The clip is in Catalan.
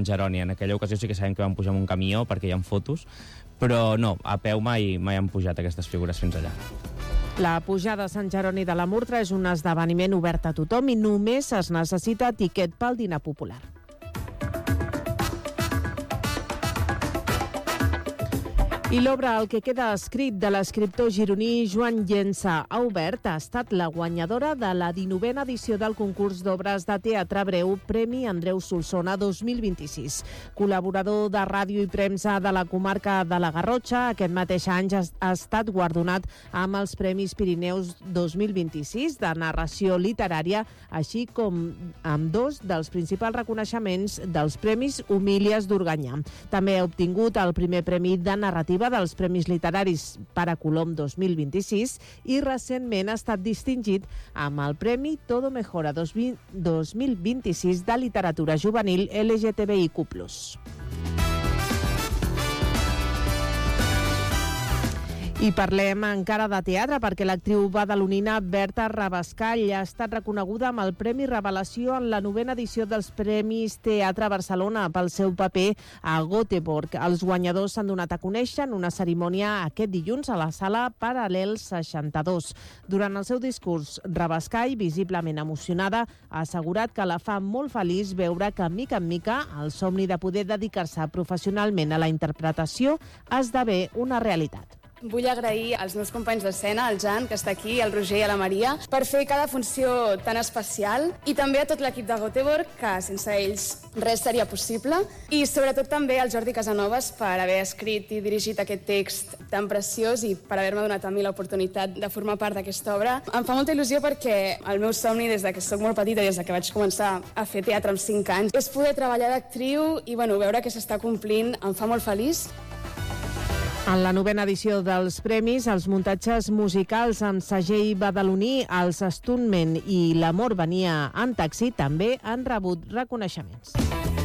Sant Jeroni. En aquella ocasió sí que sabem que vam pujar amb un camió perquè hi ha fotos, però no, a peu mai han pujat aquestes figures fins allà. La pujada a Sant Jeroni de la Murtra és un esdeveniment obert a tothom i només es necessita tiquet pel dinar popular. I l'obra El que queda escrit de l'escriptor gironí Joan Llença ha obert ha estat la guanyadora de la 19a edició del concurs d'obres de teatre breu Premi Andreu Solsona 2026. Col·laborador de ràdio i premsa de la comarca de la Garrotxa, aquest mateix any ha estat guardonat amb els Premis Pirineus 2026 de narració literària, així com amb 2 dels principals reconeixements dels Premis Humílies d'Organyà. També ha obtingut el primer premi de narrativa dels Premis Literaris Pare Colom 2026 i recentment ha estat distingit amb el Premi Todo Mejora 2026 de literatura juvenil LGTBIQ+. I parlem encara de teatre perquè l'actriu badalonina Berta Rabascall ha estat reconeguda amb el Premi Revelació en la 9a edició dels Premis Teatre Barcelona pel seu paper a Göteborg. Els guanyadors s'han donat a conèixer en una cerimònia aquest dilluns a la sala Paral·lel 62. Durant el seu discurs, Rabascall, visiblement emocionada, ha assegurat que la fa molt feliç veure que, mica en mica, el somni de poder dedicar-se professionalment a la interpretació esdevé una realitat. Vull agrair als meus companys d'escena, al Jan, que està aquí, al Roger i a la Maria, per fer cada funció tan especial, i també a tot l'equip de Göteborg, que sense ells res seria possible, i sobretot també al Jordi Casanovas per haver escrit i dirigit aquest text tan preciós i per haver-me donat a mi l'oportunitat de formar part d'aquesta obra. Em fa molta il·lusió perquè el meu somni des que soc molt petita, des que vaig començar a fer teatre amb 5 anys, és poder treballar d'actriu i veure que s'està complint em fa molt feliç. En la 9a edició dels premis, els muntatges musicals amb segell badaloní, els Stuntmen i L'amor venia en taxi també han rebut reconeixements.